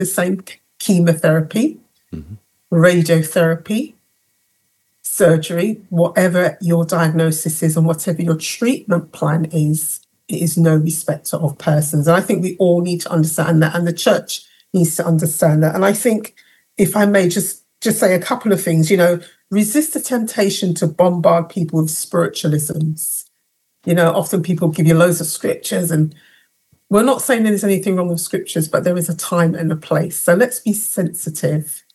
the same: chemotherapy, radiotherapy, surgery, whatever your diagnosis is and whatever your treatment plan is, it is no respecter of persons. And I think we all need to understand that, and the church needs to understand that. And I think, if I may just say a couple of things, resist the temptation to bombard people with spiritualisms. Often people give you loads of scriptures, and we're not saying there's anything wrong with scriptures, but there is a time and a place. So let's be sensitive